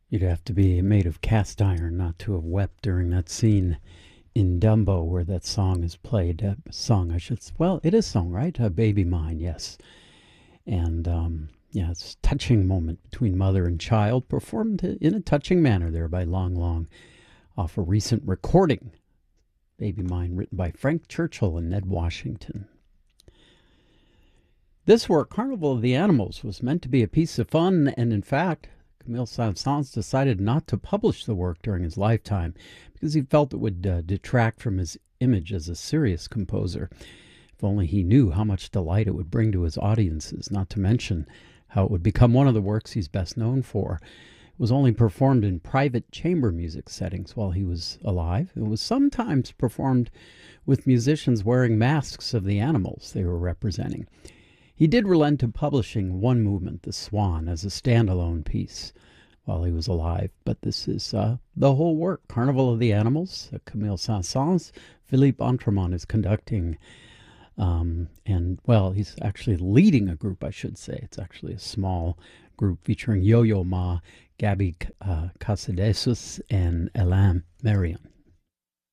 You'd have to be made of cast iron not to have wept during that scene in Dumbo where that song is played. Song, I should. Well, it is song, right? Baby Mine, yes. And yeah, it's a touching moment between mother and child, performed in a touching manner there by Long Long, off a recent recording. Baby Mine, written by Frank Churchill and Ned Washington. This work, Carnival of the Animals, was meant to be a piece of fun, and in fact, Camille Saint-Saëns decided not to publish the work during his lifetime because he felt it would detract from his image as a serious composer. If only he knew how much delight it would bring to his audiences, not to mention how it would become one of the works he's best known for. It was only performed in private chamber music settings while he was alive. It was sometimes performed with musicians wearing masks of the animals they were representing. He did relent to publishing one movement, The Swan, as a standalone piece while he was alive, but this is the whole work, Carnival of the Animals. Camille Saint-Saëns, Philippe Entremont is conducting, and, well, he's actually leading a group, I should say. It's actually a small group featuring Yo-Yo Ma, Gaby Casadesus, and Alain Marion.